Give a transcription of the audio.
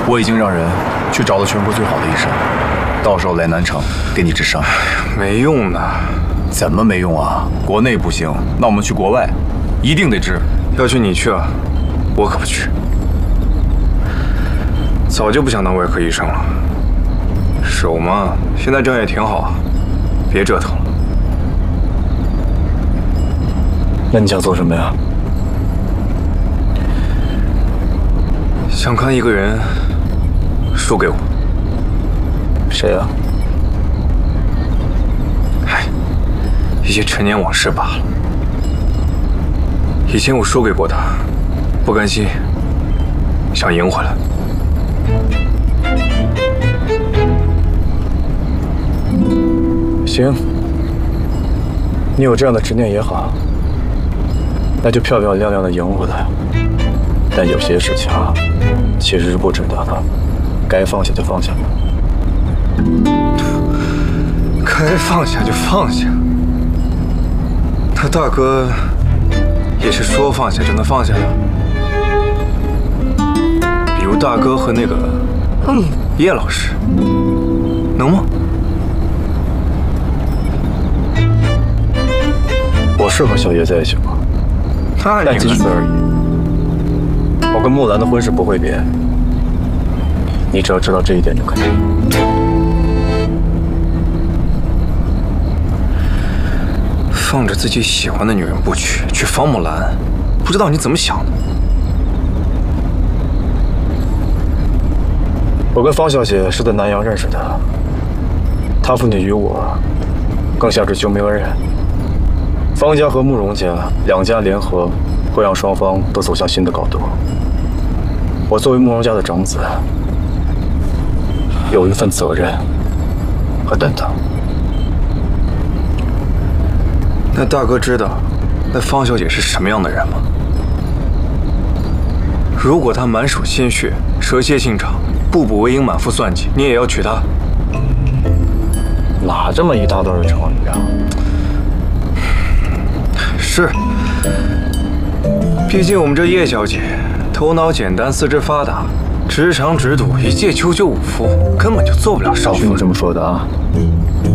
我已经让人去找了全国最好的医生，到时候来南城给你治伤。 没用的。 怎么没用啊？国内不行，那我们去国外，一定得治。 要去你去啊，我可不去。早就不想当外科医生了。手嘛，现在正也挺好啊，别折腾了。 那你想做什么呀？ 想看一个人输给我。 谁啊？ 嗨，一些陈年往事罢了。以前我输给过他，不甘心，想赢回来。 行，你有这样的执念也好，那就漂漂亮亮的赢回来。但有些事情啊，其实是不值得的，该放下就放下。 该放下就放下。他大哥也是说放下就能放下的，比如大哥和那个叶老师，能吗？ 我是和小叶在一起过，但仅此而已。我跟木兰的婚事不会变，你只要知道这一点就可以。 放着自己喜欢的女人不娶，娶方木兰，不知道你怎么想的？ 我跟方小姐是在南阳认识的，她父女与我更像是兄妹恩人。方家和慕容家两家联合，会让双方都走向新的高度。我作为慕容家的长子，有一份责任和担当。 那大哥知道那方小姐是什么样的人吗？如果她满手鲜血，蛇蝎心肠，步步为营，满腹算计，你也要娶她？ 哪这么一大段的成语啊？ 是，毕竟我们这叶小姐头脑简单，四肢发达，直肠直肚，一介裘裘武夫，根本就做不了少妇。 是你这么说的啊？